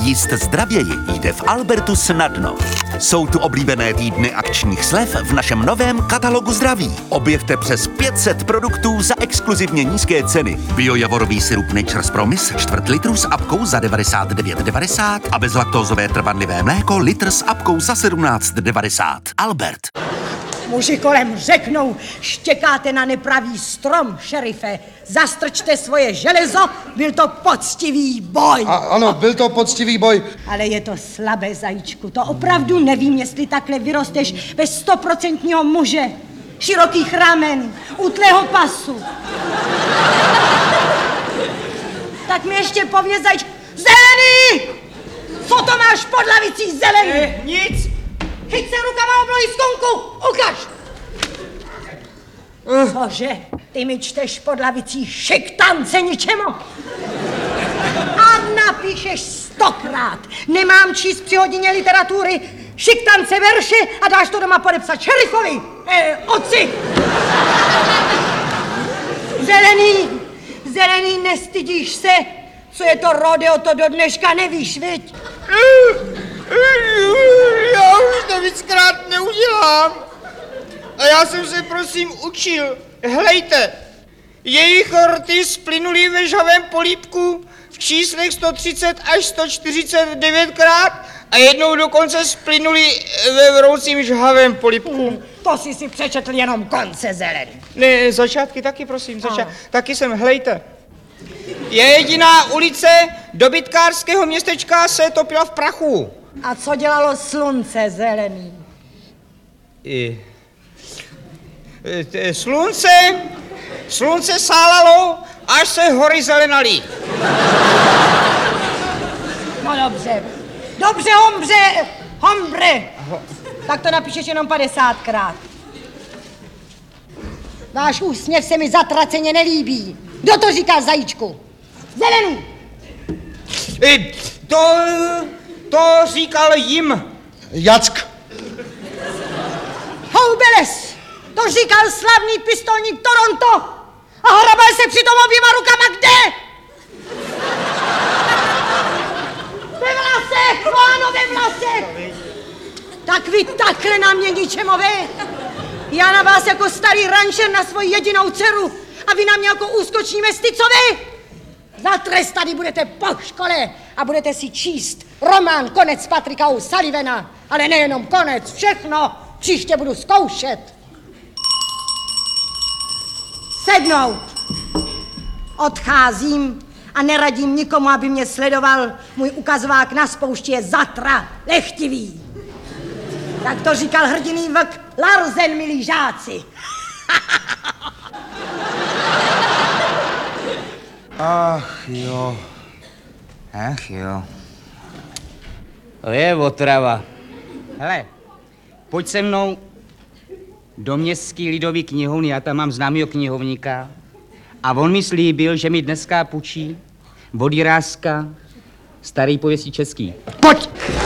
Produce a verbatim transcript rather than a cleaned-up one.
Jíst zdravěji jde v Albertu snadno. Jsou tu oblíbené týdny akčních slev v našem novém katalogu zdraví. Objevte přes pět set produktů za exkluzivně nízké ceny. Biojavorový sirup Nature's Promise čtvrt litru s apkou za devadesát devět devadesát a bezlaktózové trvanlivé mléko litr s apkou za sedmnáct devadesát. Albert. Muži kolem řeknou, štěkáte na nepravý strom, šerife. Zastrčte svoje železo, byl to poctivý boj. A, ano, byl to poctivý boj. Ale je to slabé, zajíčku. To opravdu nevím, jestli takhle vyrosteš ve stoprocentního muže. Širokých ramen, útlého pasu. Tak mi ještě pověz, zajíč. Zelený! Co to máš pod lavicí, zelený? Eh, nic. Chyť se rukama oblohy skunku, ukaž! Cože? Ty mi čteš pod lavicí šiktance ničemu? A napíšeš stokrát. Nemám číst při hodině literatury šiktance verše a dáš to doma podepsat šerifovi. Eh, otci! Zelený, zelený, nestydíš se? Co je to rodeo, to do dneška nevíš, viď? Já už to víckrát neudělám. A já jsem se prosím učil. Hlejte, jejich rty splynuly ve žhavém polípku v číslech sto třicet až sto čtyřicet devětkrát a jednou dokonce splynuly ve vroucím žhavém polípku. Hmm, to jsi si přečetl jenom konce, zelený. Ne, začátky taky, prosím, začát... taky jsem, hlejte. Je jediná ulice dobytkářského městečka se topila v prachu. A co dělalo slunce, zelený? I... e, Slunce, slunce sálalo, až se hory zelenaly. No dobře, dobře, hombře, hombre. Tak to napíšeš jenom padesátkrát. Váš úsměv se mi zatraceně nelíbí. Kdo to říká, zajíčku? Zelený! E, to... to říkal jim. Jack. Houbeles! To říkal slavný pistolník Toronto! A hrabal se přitom oběma rukama kde? Ve vlasech, páno, ve vlasech! Tak vy takhle na mě ničemové? Já na vás jako starý rančer na svoji jedinou dceru a vy na mě jako úskoční mesty, co vy? Zatrestaný budete po škole a budete si číst román Konec Patricka O'Sullivana. Ale nejenom konec, všechno. Příště budu zkoušet. Sednout. Odcházím a neradím nikomu, aby mě sledoval. Můj ukazovák na spoušti je zatra lechtivý. Tak to říkal hrdiný vlk Larsen, milí žáci. Ach jo, ach jo, to je otrava. Hele, pojď se mnou do městský lidový knihovny, já tam mám známýho knihovníka a on mi slíbil, že mi dneska půjčí od Jiráska starý pověstí český. Pojď!